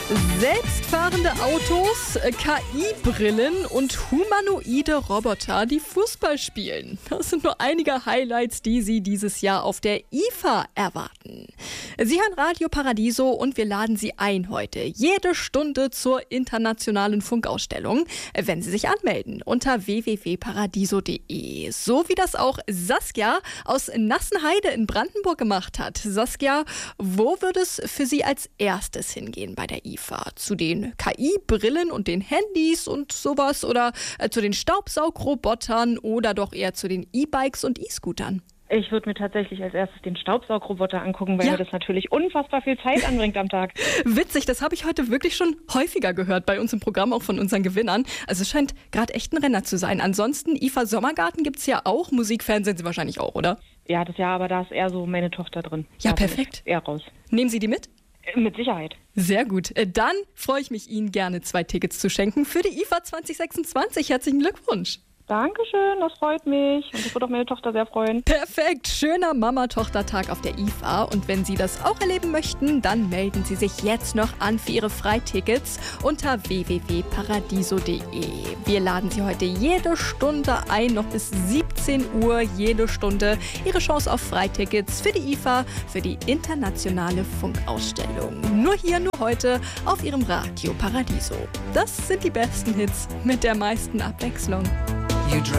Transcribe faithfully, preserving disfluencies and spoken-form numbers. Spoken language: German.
Selbstfahrende Autos, K I-Brillen und humanoide Roboter, die Fußball spielen. Das sind nur einige Highlights, die Sie dieses Jahr auf der I F A erwarten. Sie hören Radio Paradiso und wir laden Sie ein heute, jede Stunde zur internationalen Funkausstellung, wenn Sie sich anmelden unter w w w punkt paradiso punkt de. So wie das auch Saskia aus Nassenheide in Brandenburg gemacht hat. Saskia, wo würde es für Sie als erstes hingehen bei der I F A? Zu den K I-Brillen und den Handys und sowas oder äh, zu den Staubsaugrobotern oder doch eher zu den E-Bikes und E-Scootern? Ich würde mir tatsächlich als erstes den Staubsaugroboter angucken, weil Ja. mir das natürlich unfassbar viel Zeit anbringt am Tag. Witzig, das habe ich heute wirklich schon häufiger gehört bei uns im Programm, auch von unseren Gewinnern. Also es scheint gerade echt ein Renner zu sein. Ansonsten, I F A Sommergarten gibt es ja auch. Musik, Fernsehen Sie wahrscheinlich auch, oder? Ja, das Jahr, aber da ist eher so meine Tochter drin. Ja, Da bin perfekt. ich Eher raus. Nehmen Sie die mit? Äh, Mit Sicherheit. Sehr gut. Äh, Dann freue ich mich, Ihnen gerne zwei Tickets zu schenken für die I F A zwanzig sechsundzwanzig. Herzlichen Glückwunsch. Dankeschön, das freut mich. Und das wird auch meine Tochter sehr freuen. Perfekt, schöner Mama-Tochter-Tag auf der I F A. Und wenn Sie das auch erleben möchten, dann melden Sie sich jetzt noch an für Ihre Freitickets unter w w w punkt paradiso punkt de. Wir laden Sie heute jede Stunde ein, noch bis siebzehn Uhr, jede Stunde Ihre Chance auf Freitickets für die I F A, für die internationale Funkausstellung. Nur hier, nur heute auf Ihrem Radio Paradiso. Das sind die besten Hits mit der meisten Abwechslung.